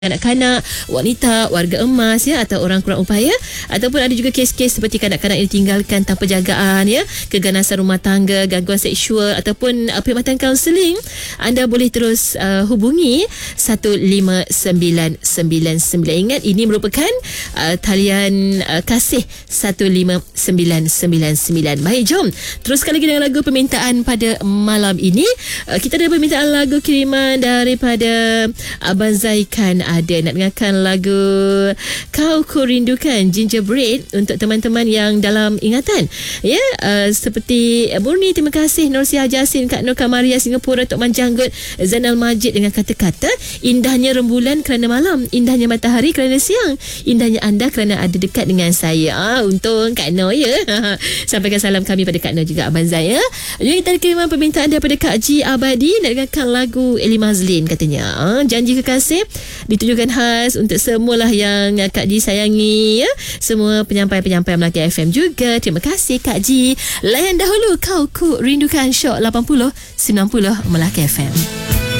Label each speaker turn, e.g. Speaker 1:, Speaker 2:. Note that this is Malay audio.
Speaker 1: kanak-kanak, wanita, warga emas ya, atau orang kurang upaya, ataupun ada juga kes-kes seperti kanak-kanak yang ditinggalkan tanpa jagaan ya, keganasan rumah tangga, gangguan seksual ataupun perkhidmatan kaunseling, anda boleh terus hubungi 15999. Ingat, ini merupakan talian kasih 15999. Baik, jom teruskan lagi dengan lagu permintaan pada malam ini. Kita ada permintaan lagu kiriman daripada Abang Zaikan. Ada nak dengarkan lagu Kau Ku Rindukan, Gingerbread, untuk teman-teman yang dalam ingatan ya, seperti Murni, terima kasih, Nursiah Jasin, Kak Nur Kamaria Singapura, Tok Manjanggut, Zainal Majid dengan kata-kata indahnya rembulan kerana malam, indahnya matahari kerana siang, indahnya anda kerana ada dekat dengan saya. Untung Kak Nur ya. Sampaikan salam kami pada Kak Nur juga, Abang Zai ya. Jadi kita ada kiriman permintaan daripada Kak Ji Abadi nak dengarkan lagu Eli Mazlin katanya. Janji Kekasih ditujukan khas untuk semualah yang Kak Ji sayangi ya. Semua penyampai-penyampai Melaka FM juga. Terima kasih Kak Ji. Layan dahulu Kau Ku Rindukan, Syok 80 90 Melaka FM.